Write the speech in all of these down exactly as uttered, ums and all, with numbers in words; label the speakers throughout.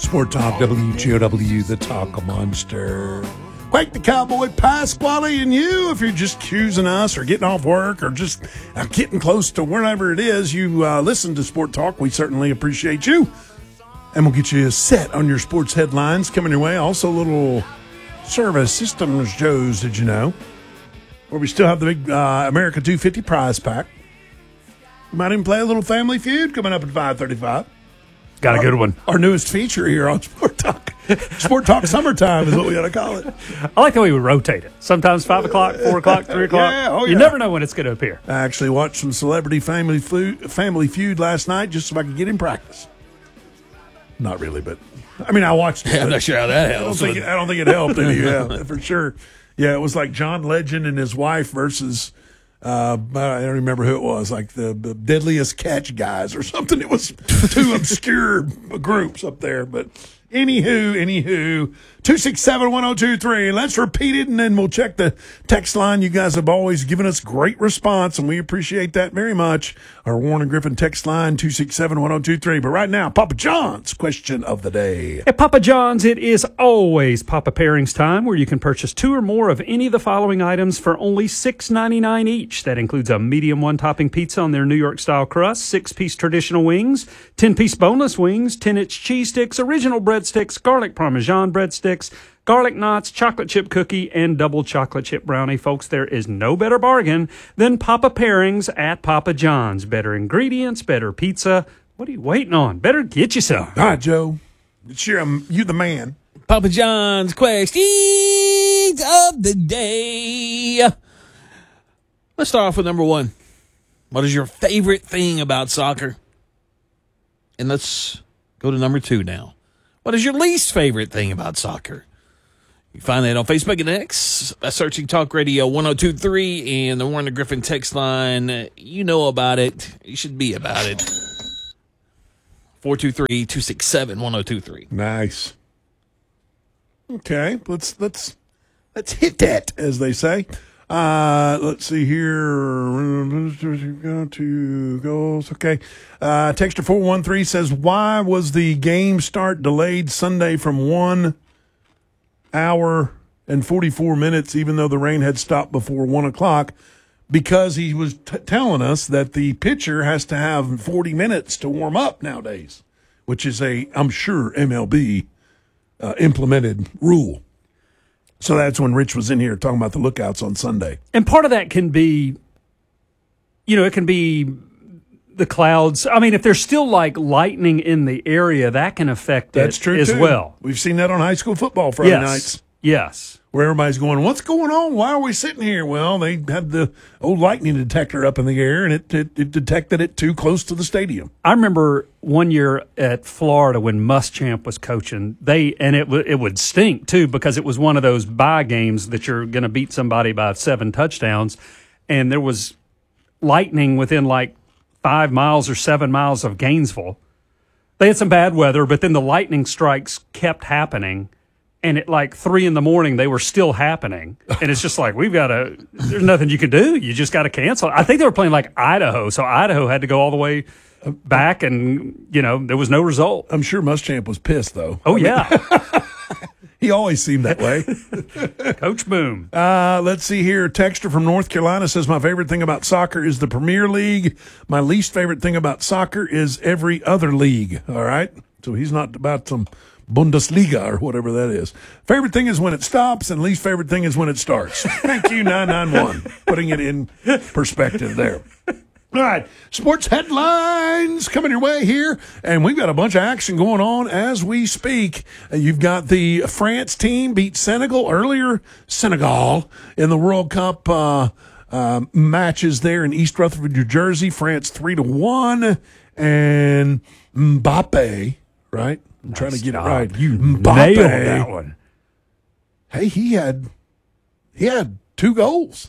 Speaker 1: Sport Talk, W G O W, the Talk Monster. Quake the Cowboy, Pasquale, and you, if you're just choosing us or getting off work or just uh, getting close to wherever it is you uh, listen to Sport Talk, we certainly appreciate you. And we'll get you set on your sports headlines coming your way. Also, a little Service Systems Joe's, did you know? Where we still have the big uh, America two fifty prize pack. We might even play a little Family Feud coming up at five thirty-five.
Speaker 2: Got a good one.
Speaker 1: Our newest feature here on Sport Talk. Sport Talk Summertime is what we got to call it.
Speaker 2: I like the way we rotate it. Sometimes five o'clock, four o'clock, three o'clock.
Speaker 1: Yeah, oh, yeah.
Speaker 2: You never know when it's going to appear.
Speaker 1: I actually watched some Celebrity Family Feud, Family Feud last night just so I could get in practice. Not really, but I mean, I watched it.
Speaker 3: Yeah, I'm not sure how that
Speaker 1: I don't
Speaker 3: helps.
Speaker 1: think it, I don't think it helped any, yeah, for sure. Yeah, it was like John Legend and his wife versus uh, I don't remember who it was, like the, the Deadliest Catch guys or something. It was two obscure groups up there, but anywho, anywho, two six seven, one oh two three. Let's repeat it, and then we'll check the text line. You guys have always given us great response, and we appreciate that very much. Our Warren and Griffin text line, two six seven, one oh two three. But right now, Papa John's question of the day.
Speaker 2: At Papa John's, it is always Papa Pairings time, where you can purchase two or more of any of the following items for only six ninety-nine each. That includes a medium one-topping pizza on their New York-style crust, six-piece traditional wings, ten-piece boneless wings, ten-inch cheese sticks, original breadsticks, garlic parmesan breadsticks, garlic knots, chocolate chip cookie, and double chocolate chip brownie. Folks, there is no better bargain than Papa Pairings at Papa John's. Better ingredients, better pizza. What are you waiting on? Better get you some.
Speaker 1: All right, Joe. It's your, um, you the man.
Speaker 3: Papa John's questions of the day. Let's start off with number one. What is your favorite thing about soccer? And let's go to number two now. What is your least favorite thing about soccer? You find that on Facebook and X by searching Talk Radio one oh two three and the Warren and Griffin text line. You know about it. You should be about it. four two three, two six seven, one oh two three.
Speaker 1: Nice. Okay, let's let's let's hit that, as they say. Uh, let's see here. Go to goals. Okay. Uh, Texter four one three says, why was the game start delayed Sunday from one hour and forty-four minutes, even though the rain had stopped before one o'clock? Because he was t- telling us that the pitcher has to have forty minutes to warm up nowadays, which is a, I'm sure, M L B uh, implemented rule. So that's when Rich was in here talking about the lookouts on Sunday.
Speaker 2: And part of that can be, you know, it can be the clouds. I mean, if there's still like lightning in the area, that can affect
Speaker 1: That's
Speaker 2: it
Speaker 1: true
Speaker 2: as
Speaker 1: too.
Speaker 2: well.
Speaker 1: We've seen that on high school football Friday
Speaker 2: yes.
Speaker 1: nights.
Speaker 2: Yes.
Speaker 1: Where everybody's going, what's going on? Why are we sitting here? Well, they had the old lightning detector up in the air, and it, it, it detected it too close to the stadium.
Speaker 2: I remember one year at Florida when Muschamp was coaching, they and it w- it would stink too, because it was one of those bye games that you're going to beat somebody by seven touchdowns, and there was lightning within like five miles or seven miles of Gainesville. They had some bad weather, but then the lightning strikes kept happening. And at like three in the morning, they were still happening. And it's just like, we've got to, there's nothing you can do. You just got to cancel. I think they were playing like Idaho. So Idaho had to go all the way back, and, you know, there was no result.
Speaker 1: I'm sure Muschamp was pissed, though.
Speaker 2: Oh, yeah.
Speaker 1: He always seemed that way.
Speaker 2: Coach Boom.
Speaker 1: Uh, let's see here. Texter from North Carolina says, my favorite thing about soccer is the Premier League. My least favorite thing about soccer is every other league. All right? So he's not about some Bundesliga or whatever that is. Favorite thing is when it stops, and least favorite thing is when it starts. Thank you, nine nine one. Putting it in perspective there. All right, sports headlines coming your way here, and we've got a bunch of action going on as we speak. Uh, you've got the France team beat Senegal earlier, Senegal, in the World Cup uh, uh, matches there in East Rutherford, New Jersey. France three to one, and Mbappe, right? I'm nice trying to get job. it right.
Speaker 2: You
Speaker 1: Mbappe,
Speaker 2: nailed that one.
Speaker 1: Hey, he had he had two goals.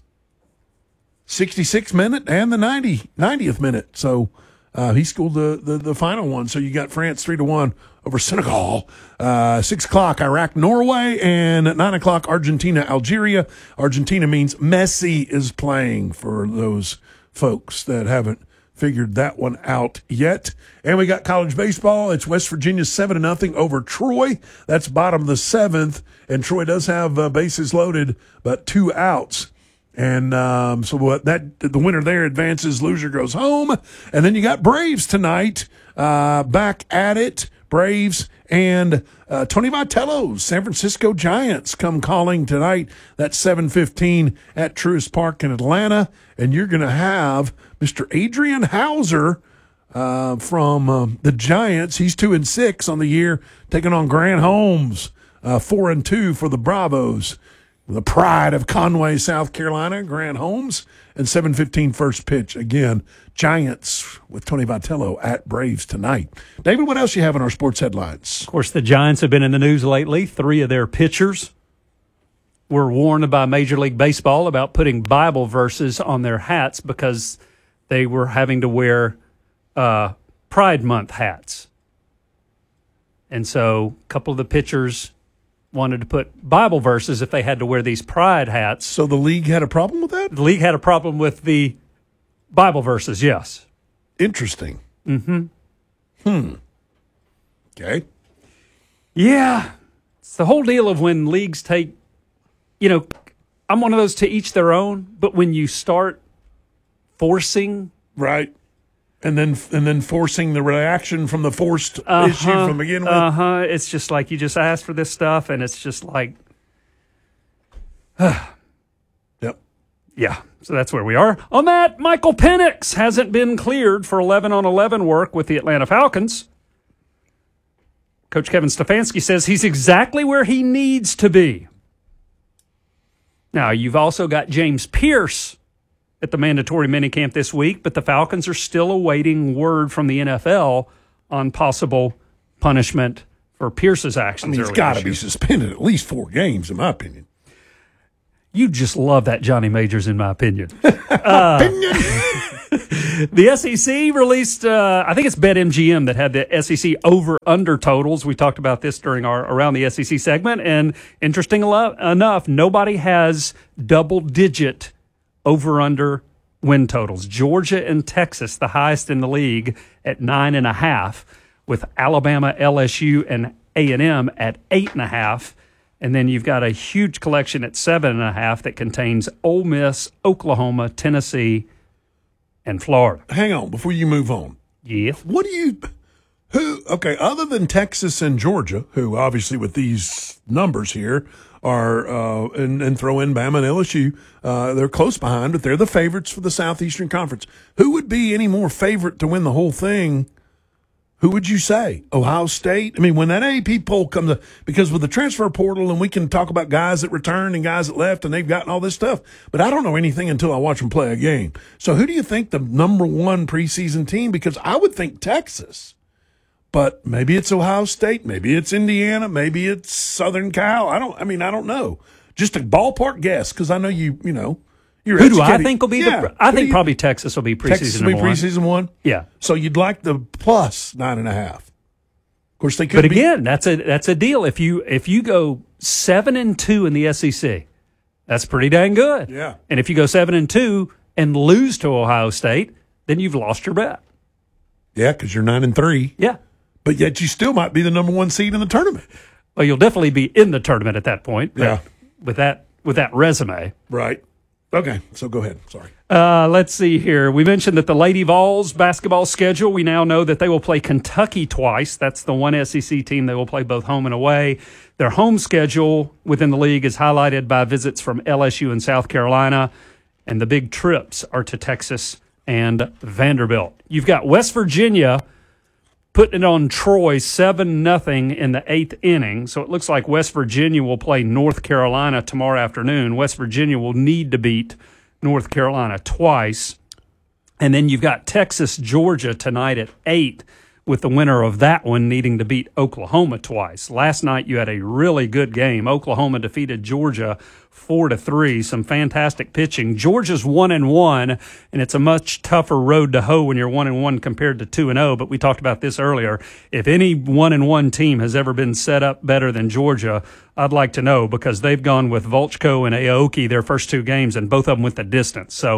Speaker 1: sixty-sixth minute and the ninety, ninetieth minute. So uh, he scored the, the, the final one. So you got France three to one over Senegal. Uh, six o'clock, Iraq, Norway, and at nine o'clock, Argentina, Algeria. Argentina means Messi is playing, for those folks that haven't figured that one out yet. And we got college baseball. It's West Virginia seven to nothing over Troy. That's bottom of the seventh. And Troy does have uh, bases loaded, but two outs. And um, so what that the winner there advances, loser goes home. And then you got Braves tonight, uh, back at it. Braves and uh, Tony Vitello's San Francisco Giants come calling tonight. That's seven fifteen at Truist Park in Atlanta. And you're going to have Mister Adrian Hauser uh, from uh, the Giants. He's two and six on the year, taking on Grant Holmes, uh, four and two for the Bravos. The pride of Conway, South Carolina, Grant Holmes, and seven fifteen first pitch. Again, Giants with Tony Vitello at Braves tonight. David, what else you have in our sports headlines?
Speaker 2: Of course, the Giants have been in the news lately. Three of their pitchers were warned by Major League Baseball about putting Bible verses on their hats because they were having to wear uh, Pride Month hats. And so a couple of the pitchers wanted to put Bible verses if they had to wear these pride hats.
Speaker 1: So the league had a problem with that?
Speaker 2: The league had a problem with the Bible verses, yes.
Speaker 1: Interesting.
Speaker 2: Mm-hmm.
Speaker 1: Hmm. Okay.
Speaker 2: Yeah. It's the whole deal of when leagues take, you know, I'm one of those to each their own, but when you start forcing.
Speaker 1: Right. And then and then forcing the reaction from the forced
Speaker 2: uh-huh,
Speaker 1: issue from begin with.
Speaker 2: Uh-huh. It's just like you just asked for this stuff, and it's just like,
Speaker 1: yep.
Speaker 2: Yeah. So that's where we are. On that, Michael Penix hasn't been cleared for eleven on eleven work with the Atlanta Falcons. Coach Kevin Stefanski says he's exactly where he needs to be. Now, you've also got James Pierce at the mandatory minicamp this week, but the Falcons are still awaiting word from the N F L on possible punishment for Pierce's actions.
Speaker 1: I mean, he's got to be suspended at least four games, in my opinion.
Speaker 2: You just love that Johnny Majors, in my opinion. uh,
Speaker 1: opinion.
Speaker 2: The S E C released, uh, I think it's BetMGM that had the S E C over-under totals. We talked about this during our Around the S E C segment, and interesting enough, nobody has double-digit over-under win totals. Georgia and Texas, the highest in the league, at nine and a half, with Alabama, L S U, and A and M at eight and a half. And then you've got a huge collection at seven and a half that contains Ole Miss, Oklahoma, Tennessee, and Florida.
Speaker 1: Hang on before you move on.
Speaker 2: Yeah.
Speaker 1: What do you? Who? Okay, other than Texas and Georgia, who obviously with these numbers here are, uh, and, and throw in Bama and L S U, uh, they're close behind, but they're the favorites for the Southeastern Conference. Who would be any more favorite to win the whole thing? Who would you say? Ohio State? I mean, when that A P poll comes up, because with the transfer portal, and we can talk about guys that returned and guys that left, and they've gotten all this stuff, but I don't know anything until I watch them play a game. So who do you think the number one preseason team? Because I would think Texas. But maybe it's Ohio State, maybe it's Indiana, maybe it's Southern Cal. I don't. I mean, I don't know. Just a ballpark guess, because I know you. You know, you're
Speaker 2: who do I
Speaker 1: educated.
Speaker 2: think will be?
Speaker 1: Yeah.
Speaker 2: the I
Speaker 1: Who
Speaker 2: think
Speaker 1: you,
Speaker 2: probably Texas will be preseason
Speaker 1: Texas will be
Speaker 2: number
Speaker 1: preseason one.
Speaker 2: one. Yeah.
Speaker 1: So you'd like the plus nine and a half. Of course, they could.
Speaker 2: But
Speaker 1: be,
Speaker 2: again, that's a that's a deal. If you if you go seven and two in the S E C, that's pretty dang good.
Speaker 1: Yeah.
Speaker 2: And if you go seven and two and lose to Ohio State, then you've lost your bet.
Speaker 1: Yeah, because you're nine and three.
Speaker 2: Yeah.
Speaker 1: But yet you still might be the number one seed in the tournament.
Speaker 2: Well, you'll definitely be in the tournament at that point. But
Speaker 1: Yeah.
Speaker 2: With that with that resume.
Speaker 1: Right. Okay. So go ahead. Sorry.
Speaker 2: Uh, let's see here. We mentioned that the Lady Vols basketball schedule, we now know that they will play Kentucky twice. That's the one S E C team they will play both home and away. Their home schedule within the league is highlighted by visits from L S U and South Carolina, and the big trips are to Texas and Vanderbilt. You've got West Virginia putting it on Troy seven nothing in the eighth inning. So it looks like West Virginia will play North Carolina tomorrow afternoon. West Virginia will need to beat North Carolina twice. And then you've got Texas, Georgia tonight at eight, with the winner of that one needing to beat Oklahoma twice. Last night you had a really good game. Oklahoma defeated Georgia four to three. Some fantastic pitching. Georgia's one and one, and it's a much tougher road to hoe when you're one and one compared to two and zero. But we talked about this earlier. If any one and one team has ever been set up better than Georgia, I'd like to know, because they've gone with Volchko and Aoki their first two games, and both of them went the distance. So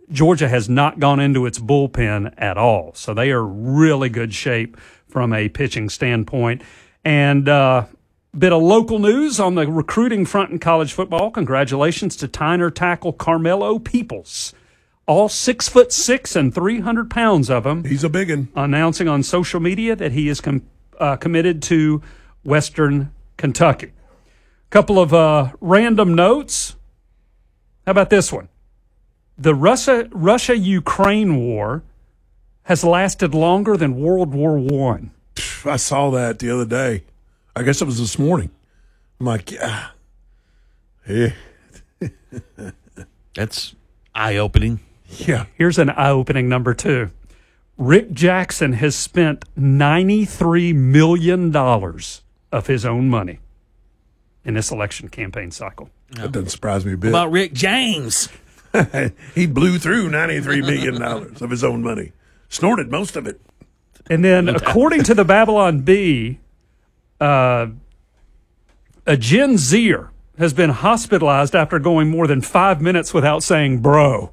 Speaker 2: Georgia has not gone into its bullpen at all. So they are really good shape from a pitching standpoint. And uh, bit of local news on the recruiting front in college football. Congratulations to Tyner tackle Carmelo Peoples. All six foot six and three hundred pounds of him.
Speaker 1: He's a biggin.
Speaker 2: Announcing on social media that he is com- uh, committed to Western Kentucky. Couple of uh, random notes. How about this one? The Russia Russia Ukraine war has lasted longer than World War One.
Speaker 1: I saw that the other day. I guess it was this morning. I'm like, yeah. Yeah.
Speaker 3: That's eye-opening.
Speaker 1: Yeah.
Speaker 2: Here's an eye-opening number two. Rick Jackson has spent ninety-three million dollars of his own money in this election campaign cycle.
Speaker 1: That doesn't surprise me a bit.
Speaker 3: What about Rick James?
Speaker 1: He blew through ninety-three million dollars of his own money. Snorted most of it.
Speaker 2: And then, according to the Babylon Bee, uh, a Gen Zer has been hospitalized after going more than five minutes without saying bro.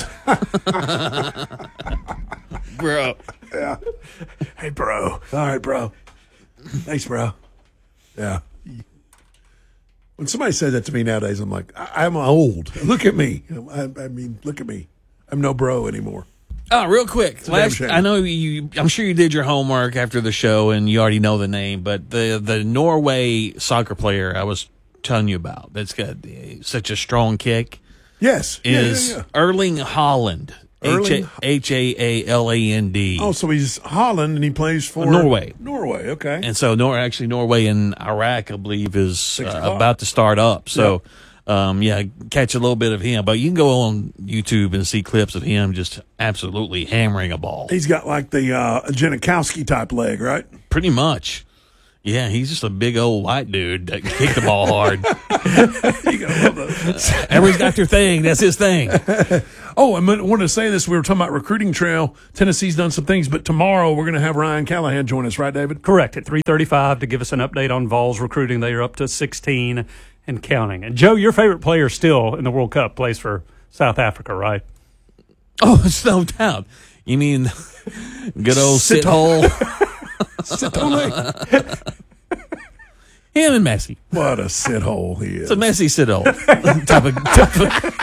Speaker 3: Bro.
Speaker 1: Yeah. Hey, bro. All right, bro. Thanks, bro. Yeah. When somebody says that to me nowadays, I'm like, I- I'm old. Look at me. I, I mean, look at me. I'm no bro anymore.
Speaker 3: Oh, real quick.
Speaker 1: a
Speaker 3: Last,
Speaker 1: damn shame.
Speaker 3: I know you. I'm sure you did your homework after the show, and you already know the name. But the the Norway soccer player I was telling you about, that's got uh, such a strong kick,
Speaker 1: Yes. Yeah,
Speaker 3: is
Speaker 1: yeah, yeah.
Speaker 3: Erling Haaland.
Speaker 1: Erling-
Speaker 3: H A A L A N D.
Speaker 1: Oh, so he's Holland and he plays for
Speaker 3: Norway.
Speaker 1: Norway, okay.
Speaker 3: And so, Nor actually, Norway and Iraq, I believe, is uh,
Speaker 1: o'clock.
Speaker 3: about to start up. So, um, yeah, catch a little bit of him. But you can go on YouTube and see clips of him just absolutely hammering a ball.
Speaker 1: He's got like the uh, Janikowski type leg, right?
Speaker 3: Pretty much. Yeah, he's just a big old white dude that can kick the ball hard.
Speaker 1: You gotta love those.
Speaker 3: Everybody's got their thing. That's his thing.
Speaker 1: Oh, I meant- wanted to say this. We were talking about recruiting trail. Tennessee's done some things, but tomorrow we're going to have Ryan Callahan join us, right, David?
Speaker 2: Correct, at three thirty-five to give us an update on Vols recruiting. They are up to sixteen and counting. And, Joe, your favorite player still in the World Cup plays for South Africa, right?
Speaker 3: Oh, it's no doubt. You mean good old sit hole?
Speaker 1: Sit on it.
Speaker 3: Him and Messi.
Speaker 1: What a sit hole he is.
Speaker 3: It's a messy sit hole. type of, type of,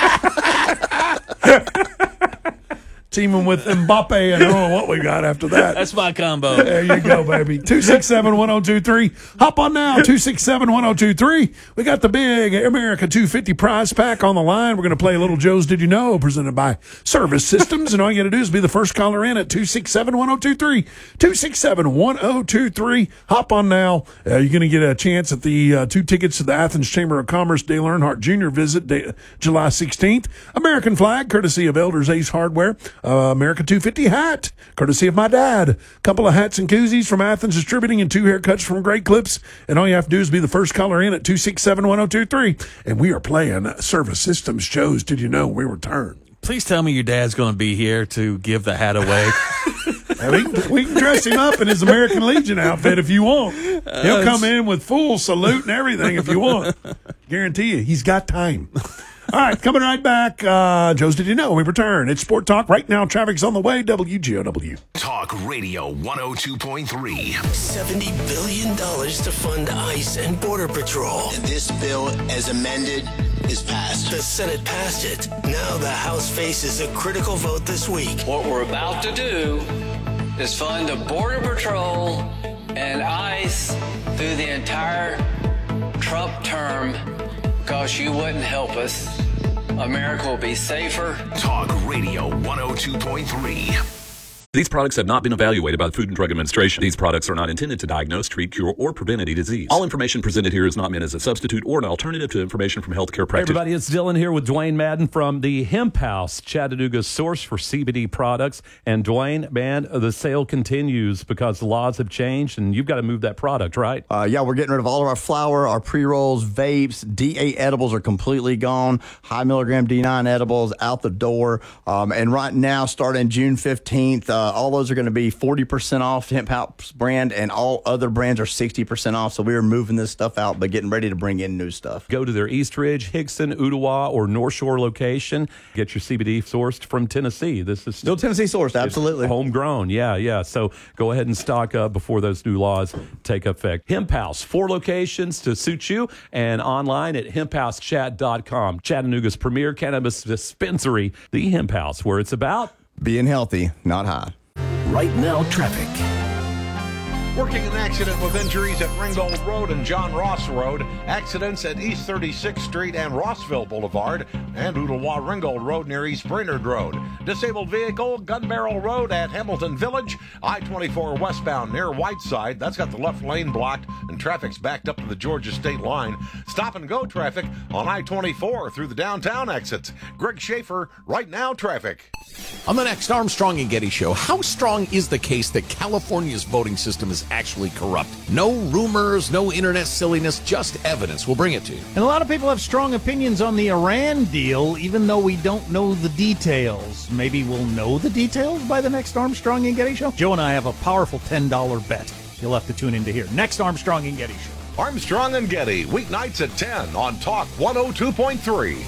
Speaker 1: Teaming with Mbappe, and I don't know what we got after that.
Speaker 3: that's my combo.
Speaker 1: There you go, baby. two six seven, one oh two three. Hop on now, two six seven, one oh two three. We got the big America two fifty prize pack on the line. We're going to play a little Joe's Did You Know, presented by Service Systems. And all you got to do is be the first caller in at two six seven, one oh two three. two six seven, one oh two three. Hop on now. Uh, you're going to get a chance at the uh, two tickets to the Athens Chamber of Commerce Dale Earnhardt Junior visit day, July sixteenth. American flag, courtesy of Elders Ace Hardware. Uh, America two fifty hat, courtesy of my dad. Couple of hats and koozies from Athens Distributing and two haircuts from Great Clips. And all you have to do is be the first caller in at two six seven, one oh two three. And we are playing Service Systems shows. Did you know we return?
Speaker 3: Please tell me your dad's going to be here to give the hat away.
Speaker 1: And we, can, we can dress him up in his American Legion outfit if you want. He'll come in with full salute and everything if you want. Guarantee you, he's got time. All right, coming right back. Uh, Joe's Did You Know? We return. It's Sport Talk. Right now, traffic's on the way. W G O W.
Speaker 4: Talk Radio one oh two point three.
Speaker 5: seventy billion dollars to fund ICE and Border Patrol.
Speaker 6: This bill, as amended, is passed.
Speaker 5: The Senate passed it. Now the House faces a critical vote this week.
Speaker 7: What we're about to do is fund the Border Patrol and ICE through the entire Trump term because you wouldn't help us. America will be safer.
Speaker 4: Talk Radio one oh two point three.
Speaker 8: These products have not been evaluated by the Food and Drug Administration. These products are not intended to diagnose, treat, cure, or prevent any disease. All information presented here is not meant as a substitute or an alternative to information from healthcare
Speaker 9: Hey
Speaker 8: practitioners.
Speaker 9: everybody, it's Dylan here with Dwayne Madden from the Hemp House, Chattanooga's source for C B D products. And Dwayne, man, the sale continues because the laws have changed and you've got to move that product, right?
Speaker 10: Uh, yeah, we're getting rid of all of our flour, our pre-rolls, vapes, D eight edibles are completely gone. High milligram D nine edibles out the door. Um, and right now, starting June fifteenth, uh, Uh, all those are going to be forty percent off Hemp House brand, and all other brands are sixty percent off. So we are moving this stuff out, but getting ready to bring in new stuff.
Speaker 9: Go to their East Ridge, Hickson, Ottawa, or North Shore location. Get your C B D sourced from Tennessee. This is
Speaker 10: Still Tennessee sourced, absolutely.
Speaker 9: Homegrown, yeah, yeah. So go ahead and stock up before those new laws take effect. Hemp House, four locations to suit you, and online at hemp house chat dot com. Chattanooga's premier cannabis dispensary, the Hemp House, where it's about
Speaker 10: being healthy, not high.
Speaker 4: Right now, traffic.
Speaker 11: Working an accident with injuries at Ringgold Road and John Ross Road. Accidents at East thirty-sixth Street and Rossville Boulevard. And Ottawa Ringgold Road near East Brainerd Road. Disabled vehicle, Gun Barrel Road at Hamilton Village. I twenty-four westbound near Whiteside. That's got the left lane blocked and traffic's backed up to the Georgia state line. Stop and go traffic on I twenty-four through the downtown exits. Greg Schaefer, Right Now Traffic.
Speaker 12: On the next Armstrong and Getty Show, how strong is the case that California's voting system is actually corrupt? No rumors, no internet silliness, just evidence. We'll bring it to you.
Speaker 13: And a lot of people have strong opinions on the Iran deal, even though we don't know the details. Maybe we'll know the details by the next Armstrong and Getty Show? Joe and I have a powerful ten dollar bet. You'll have to tune in to hear. Next Armstrong and Getty Show.
Speaker 11: Armstrong and Getty, weeknights at ten on Talk one oh two point three.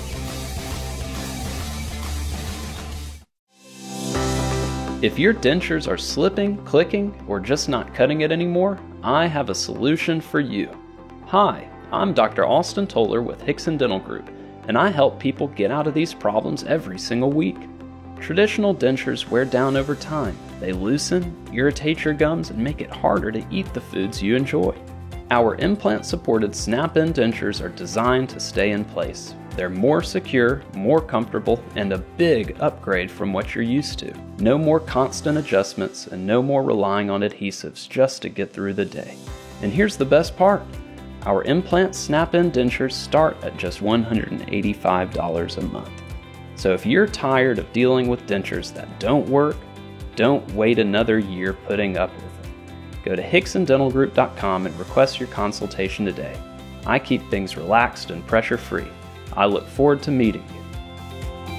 Speaker 14: If your dentures are slipping, clicking, or just not cutting it anymore, I have a solution for you. Hi, I'm Doctor Austin Toller with Hickson Dental Group, and I help people get out of these problems every single week. Traditional dentures wear down over time. They loosen, irritate your gums, and make it harder to eat the foods you enjoy. Our implant-supported snap-in dentures are designed to stay in place. They're more secure, more comfortable, and a big upgrade from what you're used to. No more constant adjustments and no more relying on adhesives just to get through the day. And here's the best part. Our implant snap-in dentures start at just one hundred eighty-five dollars a month. So if you're tired of dealing with dentures that don't work, don't wait another year putting up with them. Go to hickson dental group dot com and request your consultation today. I keep things relaxed and pressure-free. I look forward to meeting you.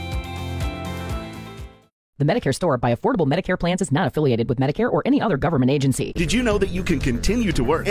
Speaker 15: The Medicare Store by Affordable Medicare Plans is not affiliated with Medicare or any other government agency.
Speaker 16: Did you know that you can continue to work